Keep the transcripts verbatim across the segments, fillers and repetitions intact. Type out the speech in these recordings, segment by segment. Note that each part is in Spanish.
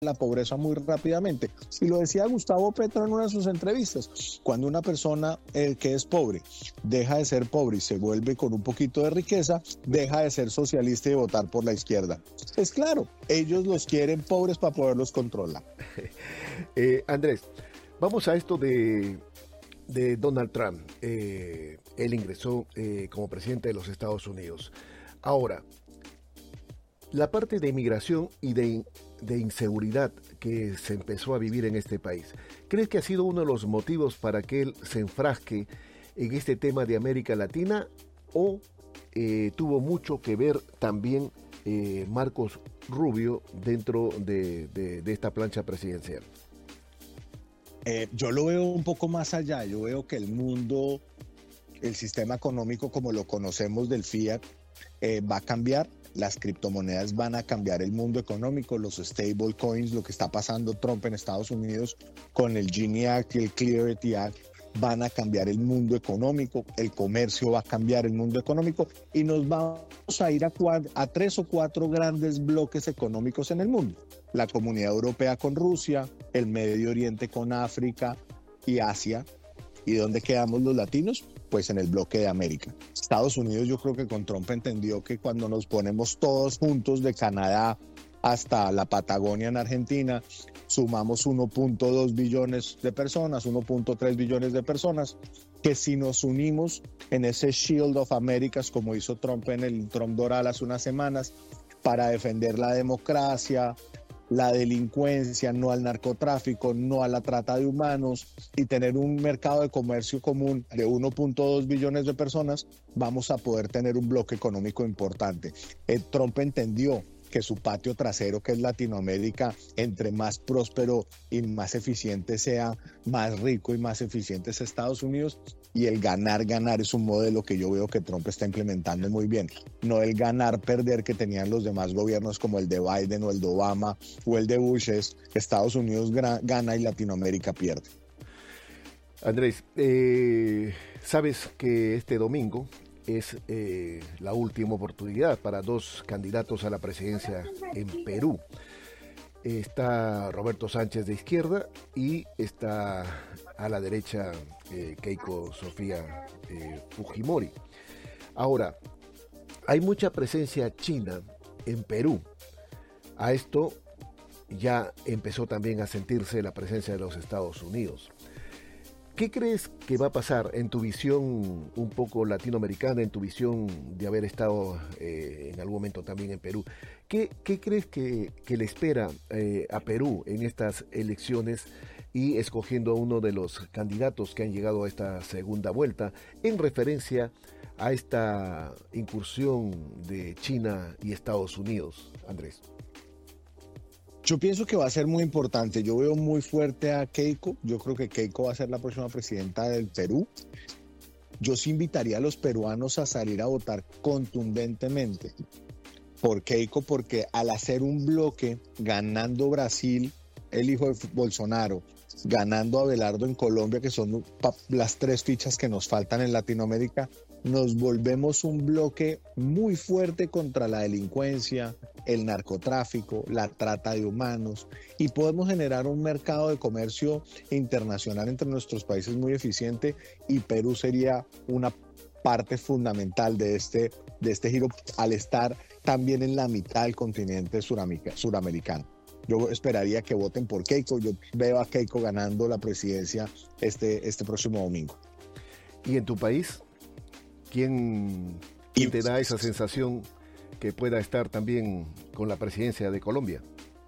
la pobreza muy rápidamente. Y lo decía Gustavo Petro en una de sus entrevistas, cuando una persona eh, que es pobre deja de ser pobre y se vuelve con un poquito de riqueza, deja de ser socialista y votar por la izquierda. Es claro, ellos los quieren pobres para poderlos controlar. eh, Andrés, vamos a esto de, de Donald Trump. Eh, él ingresó eh, como presidente de los Estados Unidos. Ahora, la parte de inmigración y de, de inseguridad que se empezó a vivir en este país, ¿crees que ha sido uno de los motivos para que él se enfrasque en este tema de América Latina o eh, tuvo mucho que ver también eh, Marcos Rubio dentro de, de, de esta plancha presidencial? Eh, yo lo veo un poco más allá. Yo veo que el mundo, el sistema económico como lo conocemos del Fiat, eh, va a cambiar. Las criptomonedas van a cambiar el mundo económico, los stable coins, lo que está pasando Trump en Estados Unidos con el Genie Act y el Clarity Act, van a cambiar el mundo económico, el comercio va a cambiar el mundo económico y nos vamos a ir a, a tres o cuatro grandes bloques económicos en el mundo. La Comunidad Europea con Rusia, el Medio Oriente con África y Asia. ¿Y dónde quedamos los latinos? Pues en el bloque de América. Estados Unidos, yo creo que con Trump entendió que cuando nos ponemos todos juntos de Canadá hasta la Patagonia en Argentina, sumamos uno punto dos billones de personas, uno punto tres billones de personas, que si nos unimos en ese Shield of Americas, como hizo Trump en el Trump Doral hace unas semanas, para defender la democracia, la delincuencia, no al narcotráfico, no a la trata de humanos y tener un mercado de comercio común de uno punto dos billones de personas, vamos a poder tener un bloque económico importante. El Trump entendió que su patio trasero, que es Latinoamérica, entre más próspero y más eficiente sea, más rico y más eficiente es Estados Unidos, y el ganar, ganar es un modelo que yo veo que Trump está implementando muy bien, no el ganar, perder que tenían los demás gobiernos como el de Biden o el de Obama o el de Bush. Es Estados Unidos gana y Latinoamérica pierde. Andrés, eh, sabes que este domingo es eh, la última oportunidad para dos candidatos a la presidencia en Perú. Está Roberto Sánchez de izquierda y está a la derecha eh, Keiko Sofía eh, Fujimori. Ahora, hay mucha presencia china en Perú. A esto ya empezó también a sentirse la presencia de los Estados Unidos. ¿Qué crees que va a pasar en tu visión un poco latinoamericana, en tu visión de haber estado eh, en algún momento también en Perú? ¿Qué, qué crees que, que le espera eh, a Perú en estas elecciones y escogiendo a uno de los candidatos que han llegado a esta segunda vuelta en referencia a esta incursión de China y Estados Unidos, Andrés? Yo pienso que va a ser muy importante. Yo veo muy fuerte a Keiko. Yo creo que Keiko va a ser la próxima presidenta del Perú. Yo sí invitaría a los peruanos a salir a votar contundentemente por Keiko, porque al hacer un bloque, ganando Brasil, el hijo de Bolsonaro, ganando a Abelardo en Colombia, que son las tres fichas que nos faltan en Latinoamérica, nos volvemos un bloque muy fuerte contra la delincuencia, el narcotráfico, la trata de humanos, y podemos generar un mercado de comercio internacional entre nuestros países muy eficiente, y Perú sería una parte fundamental de este, de este giro al estar también en la mitad del continente suramericano. Yo esperaría que voten por Keiko. Yo veo a Keiko ganando la presidencia este, este próximo domingo. ¿Y en tu país? ¿Quién, quién te da esa sensación que pueda estar también con la presidencia de Colombia?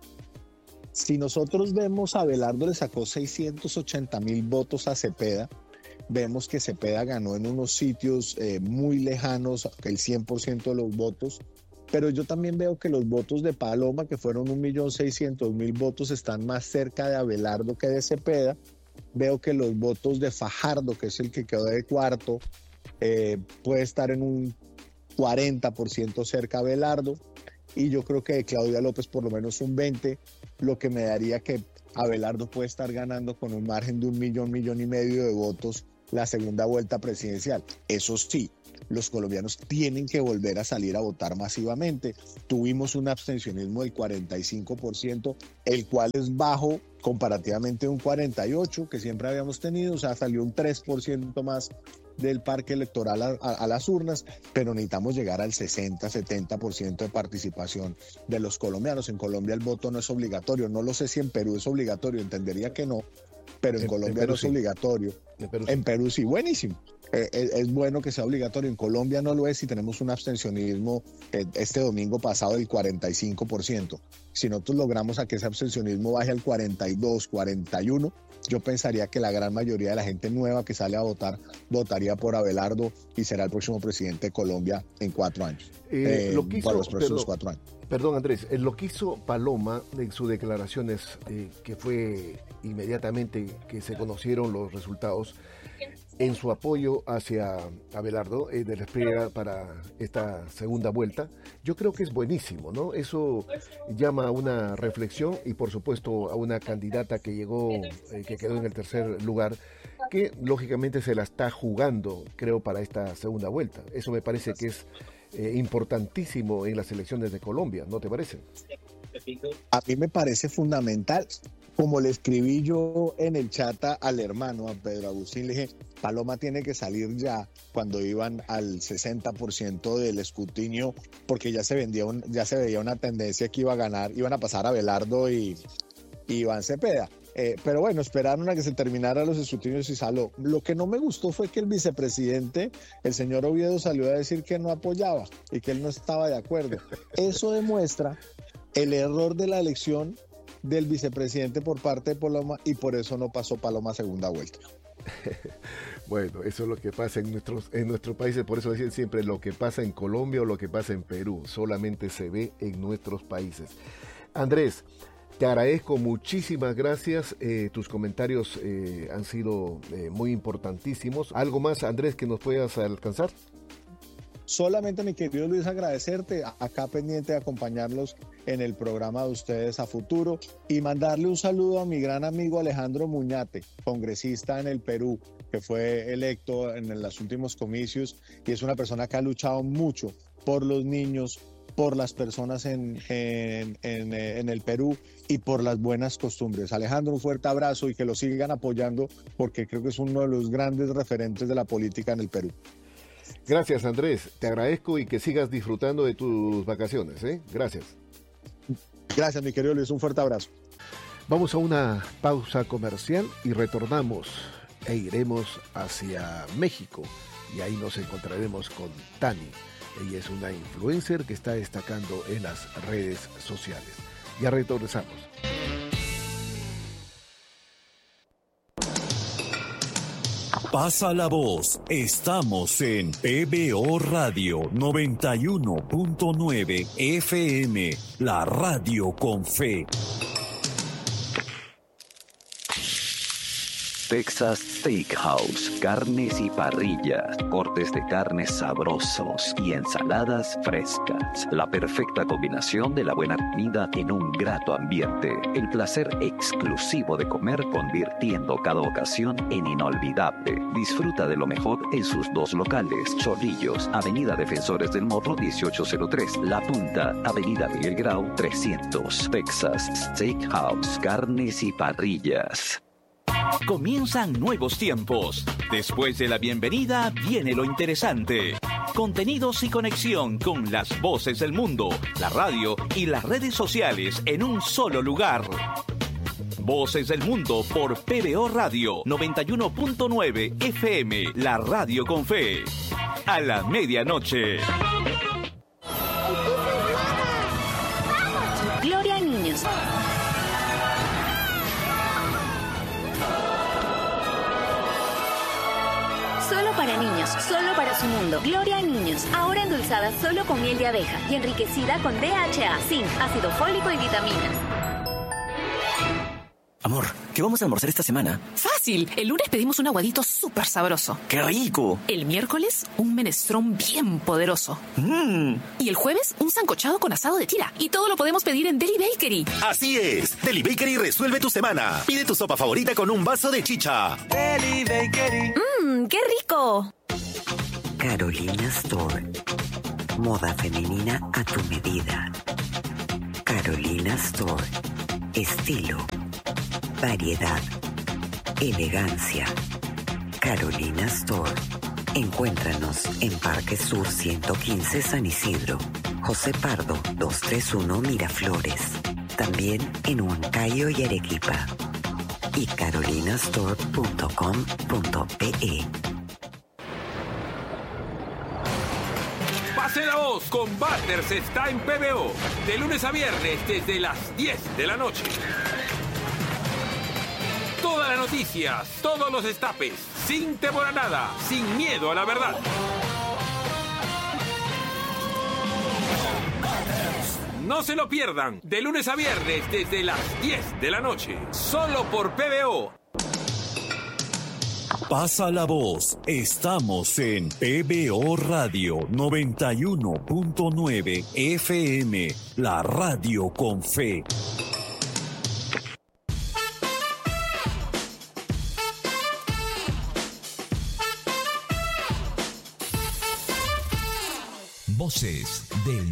Si nosotros vemos, a Abelardo le sacó seiscientos ochenta mil votos a Cepeda. Vemos que Cepeda ganó en unos sitios eh, muy lejanos, el cien por ciento de los votos. Pero yo también veo que los votos de Paloma, que fueron un millón seiscientos mil votos, están más cerca de Abelardo que de Cepeda. Veo que los votos de Fajardo, que es el que quedó de cuarto, eh, puede estar en un cuarenta por ciento cerca a Abelardo. Y yo creo que de Claudia López por lo menos un veinte por ciento, lo que me daría que Abelardo puede estar ganando con un margen de un millón, millón y medio de votos la segunda vuelta presidencial. Eso sí, los colombianos tienen que volver a salir a votar masivamente. Tuvimos un abstencionismo del cuarenta y cinco por ciento, el cual es bajo comparativamente un cuarenta y ocho por ciento que siempre habíamos tenido, o sea, salió un tres por ciento más del parque electoral a, a, a las urnas, pero necesitamos llegar al sesenta, setenta por ciento de participación de los colombianos. En Colombia el voto no es obligatorio, no lo sé si en Perú es obligatorio, entendería que no, pero en, en Colombia en Perú no es sí. obligatorio. En Perú, en Perú sí, buenísimo. Eh, es, es bueno que sea obligatorio. En Colombia no lo es y tenemos un abstencionismo eh, este domingo pasado del cuarenta y cinco por ciento. Si nosotros logramos a que ese abstencionismo baje al cuarenta y dos, cuarenta y uno, yo pensaría que la gran mayoría de la gente nueva que sale a votar votaría por Abelardo y será el próximo presidente de Colombia en cuatro años. Eh, eh, lo quiso, para los próximos pero, cuatro años. Perdón, Andrés, lo que hizo Paloma en sus declaraciones, eh, que fue inmediatamente que se conocieron los resultados, en su apoyo hacia Abelardo eh, de la espera para esta segunda vuelta, yo creo que es buenísimo, ¿no? Eso llama a una reflexión y por supuesto a una candidata que llegó, eh, que quedó en el tercer lugar, que lógicamente se la está jugando, creo, para esta segunda vuelta. Eso me parece que es eh, importantísimo en las elecciones de Colombia, ¿no te parece? A mí me parece fundamental. Como le escribí yo en el chat al hermano, a Pedro Agustín, le dije, Paloma tiene que salir ya cuando iban al sesenta por ciento del escrutinio, porque ya se, vendía un, ya se veía una tendencia que iba a ganar, iban a pasar a Abelardo y, y Iván Cepeda. Eh, pero bueno, esperaron a que se terminaran los escrutinios y salió. Lo que no me gustó fue que el vicepresidente, el señor Oviedo, salió a decir que no apoyaba y que él no estaba de acuerdo. Eso demuestra el error de la elección del vicepresidente por parte de Paloma y por eso no pasó Paloma a segunda vuelta. Bueno, eso es lo que pasa en nuestros, en nuestros países, por eso decían siempre lo que pasa en Colombia o lo que pasa en Perú, solamente se ve en nuestros países. Andrés, te agradezco, muchísimas gracias, eh, tus comentarios eh, han sido eh, muy importantísimos. ¿Algo más, Andrés, que nos puedas alcanzar? Solamente, mi querido Luis, agradecerte, acá pendiente de acompañarlos en el programa de ustedes a futuro y mandarle un saludo a mi gran amigo Alejandro Muñate, congresista en el Perú, que fue electo en los últimos comicios y es una persona que ha luchado mucho por los niños, por las personas en, en, en, en el Perú y por las buenas costumbres. Alejandro, un fuerte abrazo y que lo sigan apoyando porque creo que es uno de los grandes referentes de la política en el Perú. Gracias, Andrés, te agradezco y que sigas disfrutando de tus vacaciones, ¿eh? Gracias. Gracias, mi querido Luis, un fuerte abrazo. Vamos a una pausa comercial y retornamos e iremos hacia México y ahí nos encontraremos con Tani. Ella es una influencer que está destacando en las redes sociales. Ya regresamos. Pasa la voz, estamos en P B O Radio noventa y uno punto nueve F M, la radio con fe. Texas Steakhouse, carnes y parrillas, cortes de carnes sabrosos y ensaladas frescas. La perfecta combinación de la buena comida en un grato ambiente. El placer exclusivo de comer convirtiendo cada ocasión en inolvidable. Disfruta de lo mejor en sus dos locales. Chorrillos, Avenida Defensores del Morro dieciocho cero tres. La Punta, Avenida Miguel Grau trescientos. Texas Steakhouse, carnes y parrillas. Comienzan nuevos tiempos. Después de la bienvenida viene lo interesante. Contenidos y conexión con las voces del mundo, la radio y las redes sociales en un solo lugar. Voces del Mundo por P B O Radio noventa y uno punto nueve F M, la radio con fe. A la medianoche. Gloria a niños. Solo para niños, solo para su mundo. Gloria a niños, ahora endulzada solo con miel de abeja y enriquecida con D H A, zinc, ácido fólico y vitaminas. Amor, ¿qué vamos a almorzar esta semana? Fácil. El lunes pedimos un aguadito súper sabroso. ¡Qué rico! El miércoles, un menestrón bien poderoso. Mmm. Y el jueves, un sancochado con asado de tira. Y todo lo podemos pedir en Deli Bakery. Así es. Deli Bakery resuelve tu semana. Pide tu sopa favorita con un vaso de chicha. Deli Bakery. Mmm, qué rico. Carolina Store. Moda femenina a tu medida. Carolina Store. Estilo. Variedad. Elegancia. Carolina Store. Encuéntranos en Parque Sur ciento quince San Isidro. José Pardo doscientos treinta y uno Miraflores. También en Huancayo y Arequipa. Y carolinastore punto com punto pe. Pase la voz, con Butters está en P B O. De lunes a viernes desde las diez de la noche. Todas las noticias, todos los destapes, sin temor a nada, sin miedo a la verdad. No se lo pierdan, de lunes a viernes desde las diez de la noche, solo por P B O. Pasa la voz, estamos en P B O Radio noventa y uno punto nueve F M, la radio con fe. Voces del